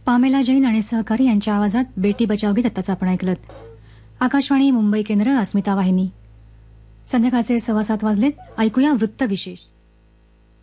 Pamela Jain आणि सहकारी यांच्या आवाजात बेटी बचाव गीत आत्ताच आपण ऐकलं. आकाशवाणी मुंबई केंद्र, अस्मिता वाहिनी. संध्याकाळचे 7:15 वाजलेत. ऐकूया वृत्त विशेष.